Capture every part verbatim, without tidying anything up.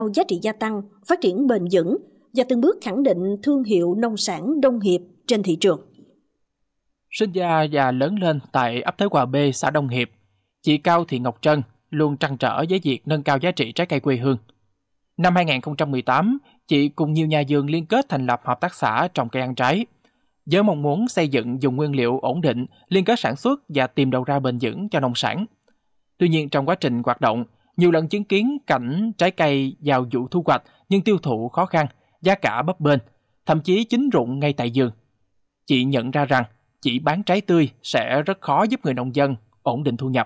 giá trị gia tăng, phát triển bền vững và từng bước khẳng định thương hiệu nông sản Đông Hiệp trên thị trường. Sinh ra và lớn lên tại ấp Thới Hòa B, xã Đông Hiệp, chị Cao Thị Ngọc Trân luôn trăn trở với việc nâng cao giá trị trái cây quê hương. Năm hai không một tám, chị cùng nhiều nhà vườn liên kết thành lập hợp tác xã trồng cây ăn trái, với mong muốn xây dựng vùng nguyên liệu ổn định, liên kết sản xuất và tìm đầu ra bền vững cho nông sản. Tuy nhiên, trong quá trình hoạt động, nhiều lần chứng kiến cảnh trái cây vào vụ thu hoạch nhưng tiêu thụ khó khăn, giá cả bấp bênh, thậm chí chín rụng ngay tại vườn. Chị nhận ra rằng chỉ bán trái tươi sẽ rất khó giúp người nông dân ổn định thu nhập.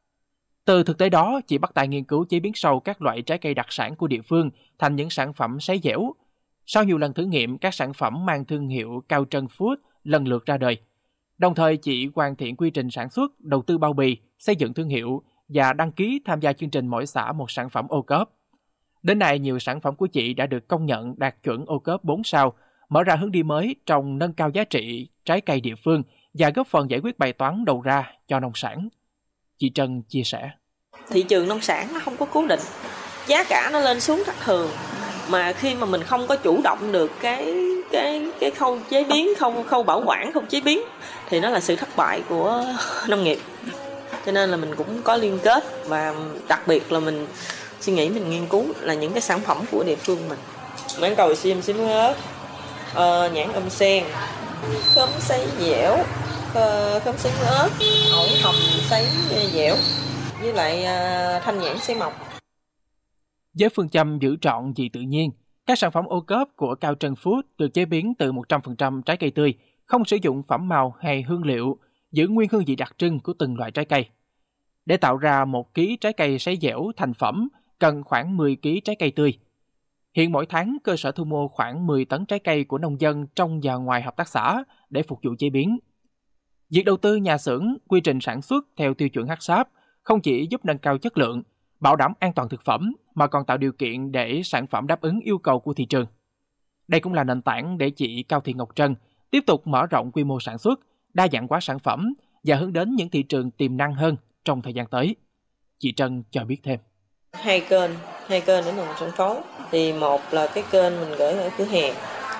Từ thực tế đó, chị bắt tay nghiên cứu chế biến sâu các loại trái cây đặc sản của địa phương thành những sản phẩm sấy dẻo. Sau nhiều lần thử nghiệm, các sản phẩm mang thương hiệu Cao Trân Food lần lượt ra đời. Đồng thời, chị hoàn thiện quy trình sản xuất, đầu tư bao bì, xây dựng thương hiệu và đăng ký tham gia chương trình mỗi xã một sản phẩm ô cốp. Đến nay, nhiều sản phẩm của chị đã được công nhận đạt chuẩn ô cốp bốn sao, mở ra hướng đi mới trong nâng cao giá trị trái cây địa phương và góp phần giải quyết bài toán đầu ra cho nông sản. Chị Trân chia sẻ. Thị trường nông sản nó không có cố định, giá cả nó lên xuống thất thường, mà khi mà mình không có chủ động được cái cái cái khâu chế biến, không khâu bảo quản, không chế biến thì nó là sự thất bại của nông nghiệp. Cho nên là mình cũng có liên kết và đặc biệt là mình suy nghĩ, mình nghiên cứu là những cái sản phẩm của địa phương mình. Mãng cầu xiêm xím ớt, uh, nhãn âm sen, khóm sấy dẻo, uh, khóm sấy ớt, ổi hồng sấy dẻo, với lại uh, thanh nhãn sấy mọc. Với phương châm giữ trọn vì tự nhiên, các sản phẩm ô cốp của Cao Trân Food được chế biến từ một trăm phần trăm trái cây tươi, không sử dụng phẩm màu hay hương liệu, giữ nguyên hương vị đặc trưng của từng loại trái cây. Để tạo ra một ký trái cây sấy dẻo thành phẩm, cần khoảng mười ký trái cây tươi. Hiện mỗi tháng, cơ sở thu mua khoảng mười tấn trái cây của nông dân trong và ngoài hợp tác xã để phục vụ chế biến. Việc đầu tư nhà xưởng, quy trình sản xuất theo tiêu chuẩn hát sáp không chỉ giúp nâng cao chất lượng, bảo đảm an toàn thực phẩm, mà còn tạo điều kiện để sản phẩm đáp ứng yêu cầu của thị trường. Đây cũng là nền tảng để chị Cao Thị Ngọc Trân tiếp tục mở rộng quy mô sản xuất, đa dạng hóa sản phẩm và hướng đến những thị trường tiềm năng hơn trong thời gian tới. Chị Trân cho biết thêm. Hai kênh, hai kênh để mình phân phối. Thì một là cái kênh mình gửi ở cửa hàng.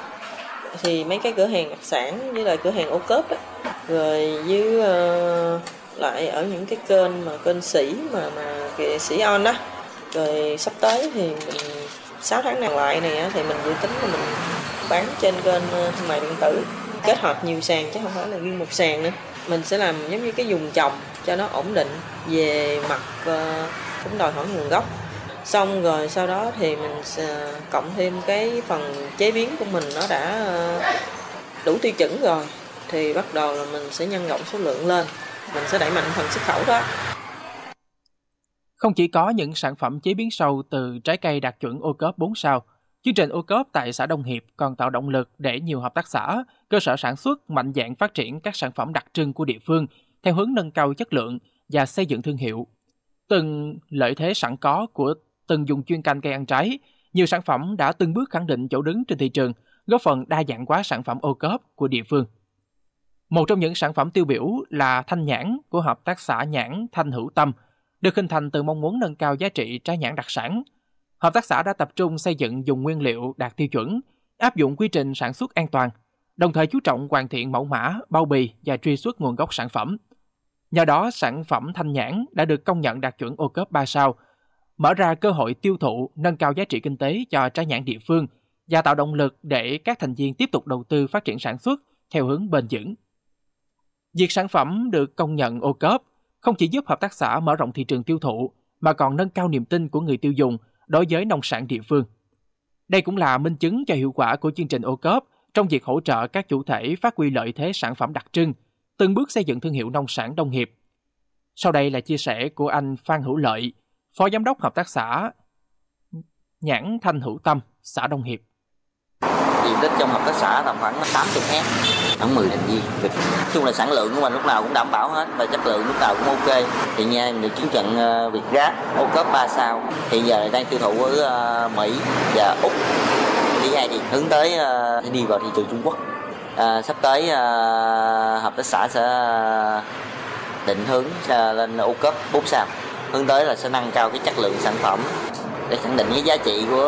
Thì mấy cái cửa hàng đặc sản với lại cửa hàng ô cốp đó. Rồi với uh, lại ở những cái kênh mà kênh Sĩ mà mà cái Sĩ On đó. Rồi sắp tới thì mình sáu tháng còn lại này thì mình dự tính là mình bán trên kênh thương mại điện tử, kết hợp nhiều sàn chứ không phải là riêng một sàn nữa. Mình sẽ làm giống như cái vùng trồng cho nó ổn định về mặt uh, cũng đòi hỏi nguồn gốc. Xong rồi sau đó thì mình sẽ cộng thêm cái phần chế biến của mình nó đã uh, đủ tiêu chuẩn rồi thì bắt đầu là mình sẽ nhân rộng số lượng lên, mình sẽ đẩy mạnh phần xuất khẩu đó. Không chỉ có những sản phẩm chế biến sâu từ trái cây đạt chuẩn ô cốp bốn sao, chương trình ô cốp tại xã Đông Hiệp còn tạo động lực để nhiều hợp tác xã, cơ sở sản xuất mạnh dạn phát triển các sản phẩm đặc trưng của địa phương theo hướng nâng cao chất lượng và xây dựng thương hiệu. Từng lợi thế sẵn có của từng vùng chuyên canh cây ăn trái, nhiều sản phẩm đã từng bước khẳng định chỗ đứng trên thị trường, góp phần đa dạng hóa sản phẩm ô cốp của địa phương. Một trong những sản phẩm tiêu biểu là thanh nhãn của hợp tác xã nhãn Thanh Hữu Tâm, được hình thành từ mong muốn nâng cao giá trị trái nhãn đặc sản. Hợp tác xã đã tập trung xây dựng vùng nguyên liệu đạt tiêu chuẩn, áp dụng quy trình sản xuất an toàn, đồng thời chú trọng hoàn thiện mẫu mã, bao bì và truy xuất nguồn gốc sản phẩm. Nhờ đó, sản phẩm thanh nhãn đã được công nhận đạt chuẩn ô cốp ba sao, mở ra cơ hội tiêu thụ, nâng cao giá trị kinh tế cho trái nhãn địa phương và tạo động lực để các thành viên tiếp tục đầu tư phát triển sản xuất theo hướng bền vững. Việc sản phẩm được công nhận ô cốp không chỉ giúp hợp tác xã mở rộng thị trường tiêu thụ, mà còn nâng cao niềm tin của người tiêu dùng đối với nông sản địa phương. Đây cũng là minh chứng cho hiệu quả của chương trình ô cốp trong việc hỗ trợ các chủ thể phát huy lợi thế sản phẩm đặc trưng, từng bước xây dựng thương hiệu nông sản Đông Hiệp. Sau đây là chia sẻ của anh Phan Hữu Lợi, Phó Giám đốc Hợp tác xã nhãn Thanh Hữu Tâm, xã Đông Hiệp. Diện tích trong hợp tác xã tầm khoảng tám mươi héc, khoảng mười thành viên. Nói chung là sản lượng của mình lúc nào cũng đảm bảo hết và chất lượng lúc nào cũng ok. Thì nha, được chứng nhận Việt Gáp ô cốp ba sao. Hiện giờ đang tiêu thụ ở Mỹ và Úc. Thứ hai thì hướng tới sẽ đi vào thị trường Trung Quốc. À, sắp tới hợp tác xã sẽ định hướng lên ô cốp bốn sao. Hướng tới là sẽ nâng cao cái chất lượng sản phẩm để khẳng định cái giá trị của